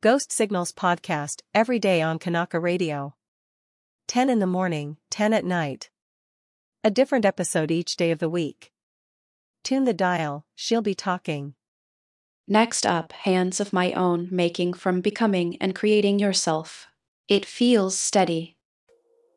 Ghost Signals podcast every day on Kanaka Radio. 10 in the morning, 10 at night. A different episode each day of the week. Tune the dial, she'll be talking. Next up, Hands of My Own, making from becoming and creating yourself. It feels steady,